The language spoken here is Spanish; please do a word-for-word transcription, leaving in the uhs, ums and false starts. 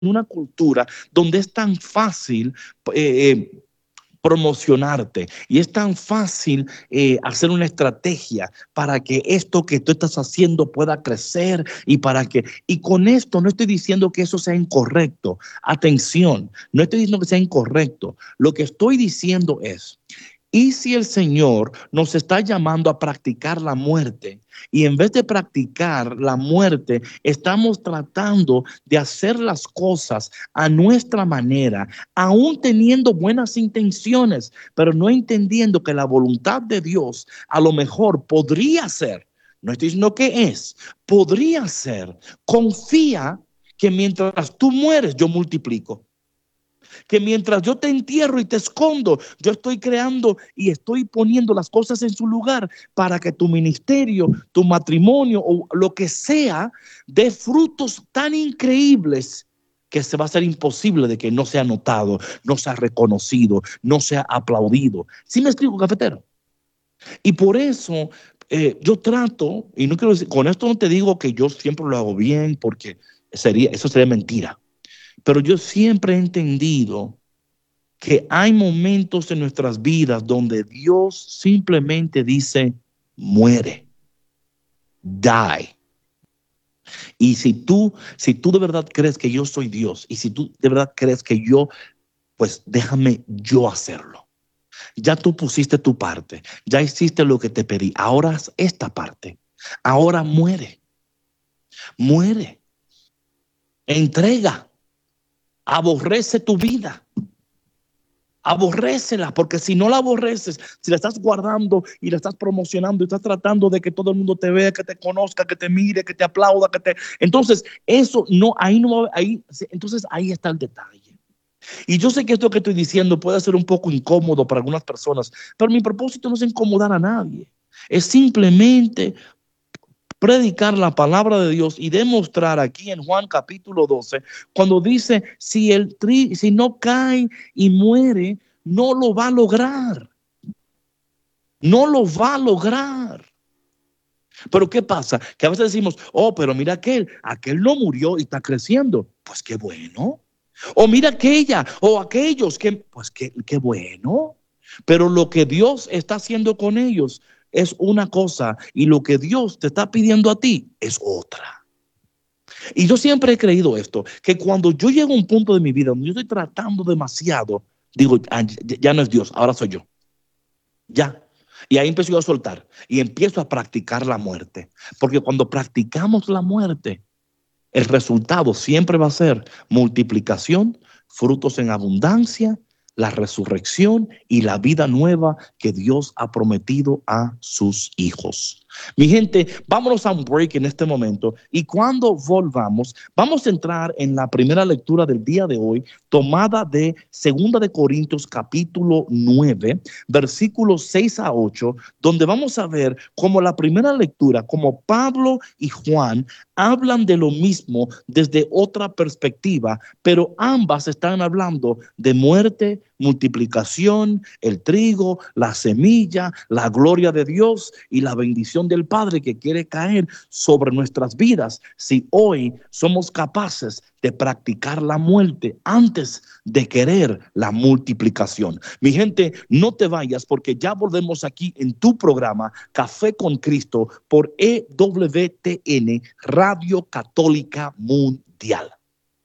una cultura donde es tan fácil eh, promocionarte y es tan fácil eh, hacer una estrategia para que esto que tú estás haciendo pueda crecer y para que, y con esto no estoy diciendo que eso sea incorrecto. Atención, no estoy diciendo que sea incorrecto. Lo que estoy diciendo es, ¿y si el Señor nos está llamando a practicar la muerte? Y en vez de practicar la muerte, estamos tratando de hacer las cosas a nuestra manera, aún teniendo buenas intenciones, pero no entendiendo que la voluntad de Dios a lo mejor podría ser, no estoy diciendo que es, podría ser, confía que mientras tú mueres, yo multiplico. Que mientras yo te entierro y te escondo, yo estoy creando y estoy poniendo las cosas en su lugar para que tu ministerio, tu matrimonio o lo que sea dé frutos tan increíbles que se va a hacer imposible de que no sea notado, no sea reconocido, no sea aplaudido. ¿Sí me explico, cafetero? Y por eso eh, yo trato, y no quiero decir, con esto no te digo que yo siempre lo hago bien, porque sería, eso sería mentira. Pero yo siempre he entendido que hay momentos en nuestras vidas donde Dios simplemente dice, muere, die. Y si tú, si tú de verdad crees que yo soy Dios, y si tú de verdad crees que yo, pues déjame yo hacerlo. Ya tú pusiste tu parte, ya hiciste lo que te pedí, ahora haz esta parte. Ahora muere, muere, entrega, aborrece tu vida. Aborrécela, porque si no la aborreces, si la estás guardando y la estás promocionando y estás tratando de que todo el mundo te vea, que te conozca, que te mire, que te aplauda, que te, entonces eso no, ahí no, ahí, entonces ahí está el detalle. Y yo sé que esto que estoy diciendo puede ser un poco incómodo para algunas personas, pero mi propósito no es incomodar a nadie, es simplemente predicar la palabra de Dios y demostrar aquí en Juan capítulo doce, cuando dice, si el tri, si no cae y muere, no lo va a lograr. No lo va a lograr. Pero ¿qué pasa? Que a veces decimos, oh, pero mira aquel, aquel no murió y está creciendo. Pues qué bueno. O mira aquella, o aquellos que, pues qué, qué bueno. Pero lo que Dios está haciendo con ellos es una cosa y lo que Dios te está pidiendo a ti es otra. Y yo siempre he creído esto, que cuando yo llego a un punto de mi vida donde yo estoy tratando demasiado, digo, ah, ya, ya no es Dios, ahora soy yo. Ya. Y ahí empiezo a soltar y empiezo a practicar la muerte. Porque cuando practicamos la muerte, el resultado siempre va a ser multiplicación, frutos en abundancia, la resurrección y la vida nueva que Dios ha prometido a sus hijos. Mi gente, vámonos a un break en este momento y cuando volvamos, vamos a entrar en la primera lectura del día de hoy, tomada de Segunda de Corintios capítulo nueve, versículos seis a ocho, donde vamos a ver cómo la primera lectura, como Pablo y Juan hablan de lo mismo desde otra perspectiva, pero ambas están hablando de muerte, multiplicación, el trigo, la semilla, la gloria de Dios y la bendición del Padre que quiere caer sobre nuestras vidas si hoy somos capaces de practicar la muerte antes de querer la multiplicación. Mi gente, no te vayas porque ya volvemos aquí en tu programa Café con Cristo por E W T N Radio Católica Mundial.